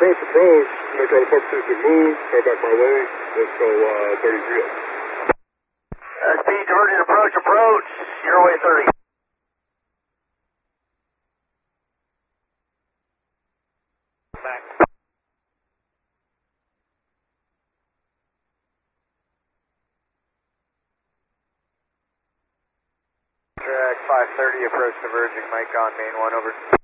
Trace approach. I'm going to try to focus with move. Try back my way. Let's go 33 up. Speed diverted approach. Your way 30. Back. Track 530, approach diverging, Mike on main 1 over.